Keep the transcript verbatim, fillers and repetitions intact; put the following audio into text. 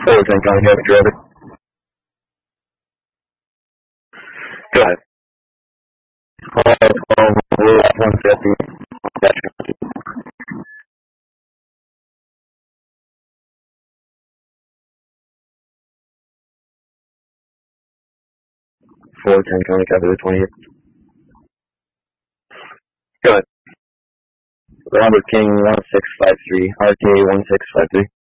Fullerton County Heavy Driver. Go ahead. one fifty. Fullerton County Capital twenty-eight. Go ahead. Robert King one six five three, R K one six five three.